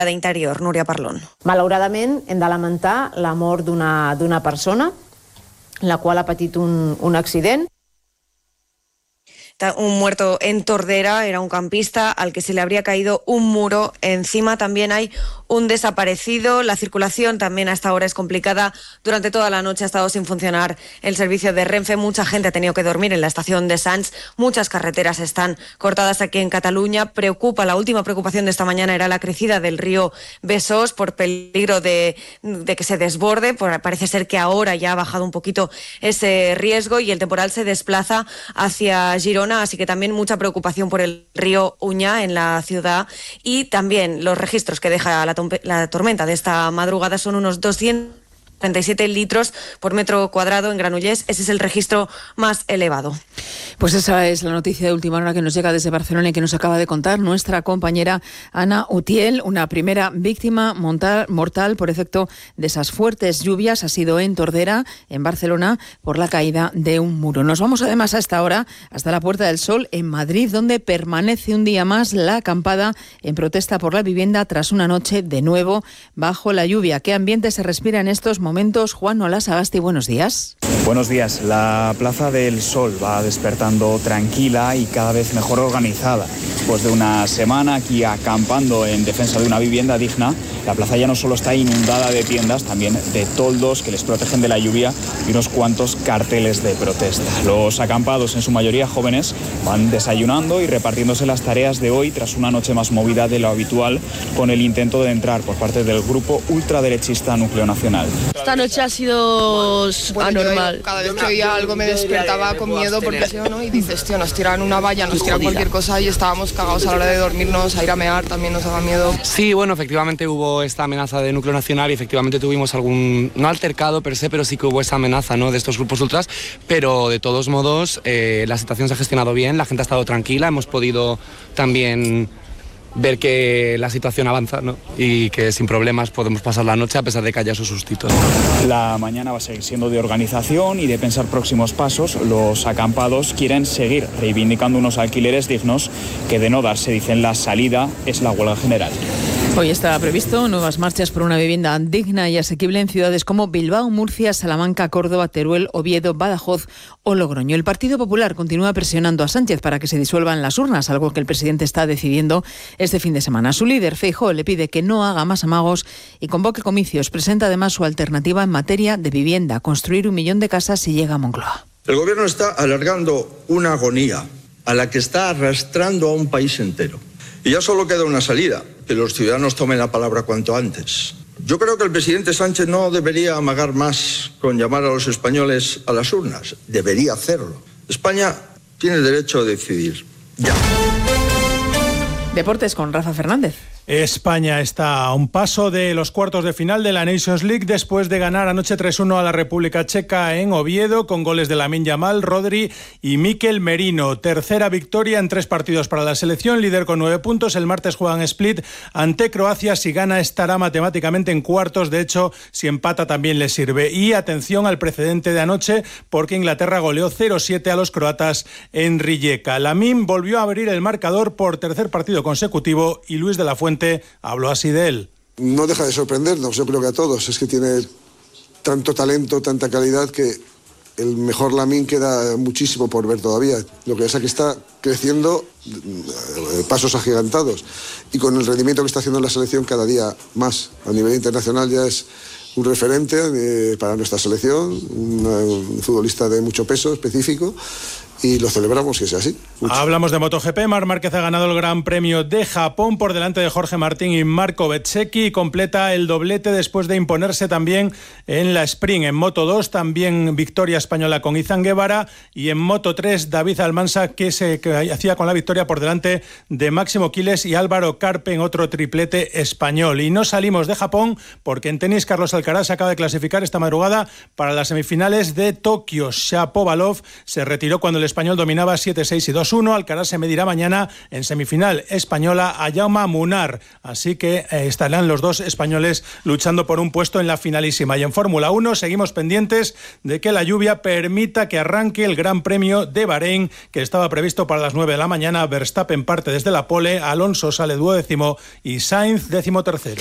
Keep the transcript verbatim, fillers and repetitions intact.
de Interior, Núria Parlon. Malauradament, hem de lamentar la mort d'una d'una persona, la qual ha patit un, un accident. Un muerto en Tordera, era un campista al que se le habría caído un muro encima. También hay un desaparecido. La circulación también hasta ahora es complicada. Durante toda la noche ha estado sin funcionar el servicio de Renfe. Mucha gente ha tenido que dormir en la estación de Sants. Muchas carreteras están cortadas aquí en Cataluña. Preocupa, la última preocupación de esta mañana era la crecida del río Besós por peligro de, de que se desborde. Por, parece ser que ahora ya ha bajado un poquito ese riesgo y el temporal se desplaza hacia Girona. Así que también mucha preocupación por el río Uña en la ciudad, y también los registros que deja la, la tormenta de esta madrugada son unos doscientos treinta y siete litros por metro cuadrado en Granollers. Ese es el registro más elevado. Pues esa es la noticia de última hora que nos llega desde Barcelona y que nos acaba de contar nuestra compañera Ana Utiel. Una primera víctima mortal por efecto de esas fuertes lluvias ha sido en Tordera, en Barcelona, por la caída de un muro. Nos vamos además a esta hora hasta la Puerta del Sol en Madrid, donde permanece un día más la acampada en protesta por la vivienda tras una noche de nuevo bajo la lluvia. ¿Qué ambiente se respira en estos momentos? momentos. Juan Olasagasti, buenos días. Buenos días. La Plaza del Sol va despertando tranquila y cada vez mejor organizada. Después de una semana aquí acampando en defensa de una vivienda digna, la plaza ya no solo está inundada de tiendas, también de toldos que les protegen de la lluvia y unos cuantos carteles de protesta. Los acampados, en su mayoría jóvenes, van desayunando y repartiéndose las tareas de hoy tras una noche más movida de lo habitual, con el intento de entrar por parte del grupo ultraderechista Núcleo Nacional. Esta noche ha sido bueno, anormal. Yo, cada vez que oía algo me despertaba con miedo porque ¿no? y dices, tío, nos tiran una valla, nos tiran cualquier cosa y estábamos cagados a la hora de dormirnos, a ir a mear también nos daba miedo. Sí, bueno, efectivamente hubo esta amenaza de Núcleo Nacional y efectivamente tuvimos algún, no altercado per se, pero sí que hubo esa amenaza, ¿no?, de estos grupos ultras, pero de todos modos eh, la situación se ha gestionado bien, la gente ha estado tranquila, hemos podido también ver que la situación avanza, ¿no?, y que sin problemas podemos pasar la noche a pesar de que haya sus sustitos. La mañana va a seguir siendo de organización y de pensar próximos pasos. Los acampados quieren seguir reivindicando unos alquileres dignos que, de no darse, dicen, la salida es la huelga general. Hoy está previsto nuevas marchas por una vivienda digna y asequible en ciudades como Bilbao, Murcia, Salamanca, Córdoba, Teruel, Oviedo, Badajoz o Logroño. El Partido Popular continúa presionando a Sánchez para que se disuelvan las urnas, algo que el presidente está decidiendo este fin de semana. Su líder, Feijóo, le pide que no haga más amagos y convoque comicios. Presenta además su alternativa en materia de vivienda, construir un millón de casas si llega a Moncloa. El gobierno está alargando una agonía a la que está arrastrando a un país entero. Y ya solo queda una salida, que los ciudadanos tomen la palabra cuanto antes. Yo creo que el presidente Sánchez no debería amagar más con llamar a los españoles a las urnas. Debería hacerlo. España tiene el derecho a decidir. Ya. Deportes con Rafa Fernández. España está a un paso de los cuartos de final de la Nations League después de ganar anoche tres uno a la República Checa en Oviedo con goles de Lamine Yamal, Rodri y Mikel Merino. Tercera victoria en tres partidos para la selección, líder con nueve puntos. El martes juegan Split ante Croacia. Si gana estará matemáticamente en cuartos. De hecho, si empata también le sirve. Y atención al precedente de anoche porque Inglaterra goleó cero siete a los croatas en Rijeka. Lamine volvió a abrir el marcador por tercer partido consecutivo y Luis de la Fuente habló así de él. No deja de sorprendernos, yo creo que a todos. Es que tiene tanto talento, tanta calidad que el mejor Lamine queda muchísimo por ver todavía. Lo que pasa es que está creciendo pasos agigantados y con el rendimiento que está haciendo en la selección cada día más. A nivel internacional ya es un referente eh, para nuestra selección, un, un futbolista de mucho peso específico. Y lo celebramos que sea así. Mucho. Hablamos de MotoGP. Marc Márquez ha ganado el Gran Premio de Japón por delante de Jorge Martín y Marco Bezzecchi y completa el doblete después de imponerse también en la Sprint. En Moto dos también victoria española con Izan Guevara y en Moto tres David Almansa que se que hacía con la victoria por delante de Máximo Quiles y Álvaro Carpe en otro triplete español. Y no salimos de Japón porque en tenis Carlos Alcaraz se acaba de clasificar esta madrugada para las semifinales de Tokio. Shapovalov se retiró cuando el español dominaba siete seis y dos uno. Alcaraz se medirá mañana en semifinal española a Jaume Munar. Así que eh, estarán los dos españoles luchando por un puesto en la finalísima. Y en Fórmula uno seguimos pendientes de que la lluvia permita que arranque el Gran Premio de Bahrein, que estaba previsto para las nueve de la mañana. Verstappen parte desde la pole, Alonso sale duodécimo y Sainz décimo tercero.